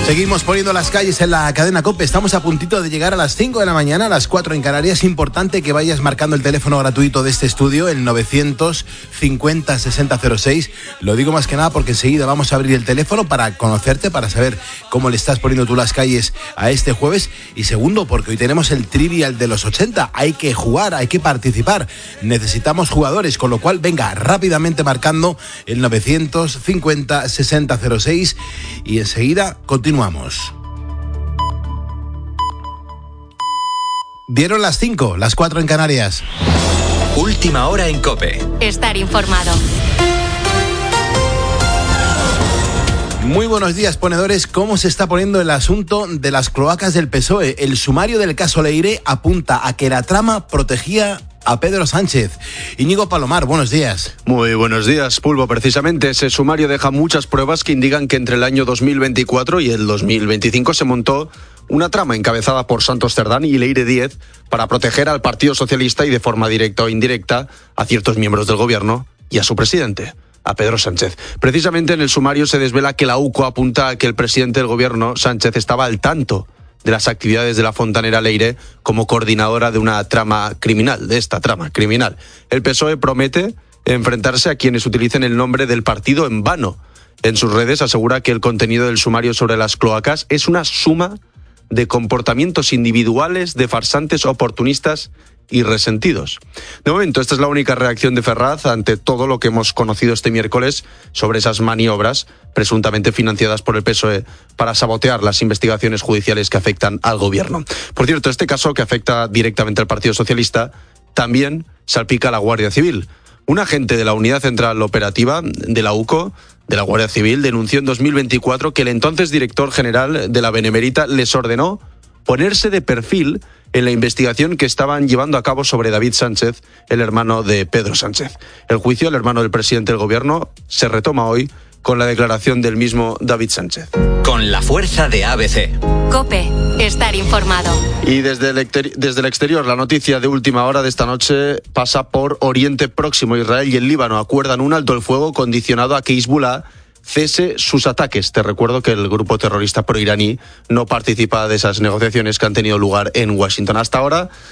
Seguimos poniendo las calles en la cadena COPE. Estamos a puntito de llegar a las 5 de la mañana, a las 4 en Canarias. Es importante que vayas marcando el teléfono gratuito de este estudio, el 950 6006. Lo digo más que nada porque enseguida vamos a abrir el teléfono para conocerte, para saber cómo le estás poniendo tú las calles a este jueves. Y segundo, porque hoy tenemos el trivial de los 80. Hay que jugar, hay que participar. Necesitamos jugadores, con lo cual venga rápidamente marcando el 950 6006 y enseguida continuamos. Dieron las 5, las 4 en Canarias. Última hora en COPE. Estar informado. Muy buenos días, ponedores. ¿Cómo se está poniendo el asunto de las cloacas del PSOE? El sumario del caso Leire apunta a que la trama protegía a Pedro Sánchez. Íñigo Palomar, buenos días. Muy buenos días, Pulvo. Precisamente ese sumario deja muchas pruebas que indican que entre el año 2024 y el 2025 se montó una trama encabezada por Santos Cerdán y Leire Díez para proteger al Partido Socialista y de forma directa o indirecta a ciertos miembros del gobierno y a su presidente, a Pedro Sánchez. Precisamente en el sumario se desvela que la UCO apunta a que el presidente del gobierno, Sánchez, estaba al tanto de las actividades de la fontanera Leire como coordinadora de una trama criminal, de esta trama criminal. El PSOE promete enfrentarse a quienes utilicen el nombre del partido en vano. En sus redes asegura que el contenido del sumario sobre las cloacas es una suma de comportamientos individuales de farsantes oportunistas y resentidos. De momento, esta es la única reacción de Ferraz ante todo lo que hemos conocido este miércoles sobre esas maniobras presuntamente financiadas por el PSOE para sabotear las investigaciones judiciales que afectan al gobierno. Por cierto, este caso que afecta directamente al Partido Socialista también salpica a la Guardia Civil. Un agente de la Unidad Central Operativa de la UCO, de la Guardia Civil, denunció en 2024 que el entonces director general de la Benemérita les ordenó ponerse de perfil en la investigación que estaban llevando a cabo sobre David Sánchez, el hermano de Pedro Sánchez. El juicio al hermano del presidente del gobierno se retoma hoy con la declaración del mismo David Sánchez. Con la fuerza de ABC. COPE, estar informado. Y desde el exterior, la noticia de última hora de esta noche pasa por Oriente Próximo. Israel y el Líbano acuerdan un alto el fuego condicionado a que Hezbollah cese sus ataques. Te recuerdo que el grupo terrorista proiraní no participa de esas negociaciones que han tenido lugar en Washington. Hasta ahora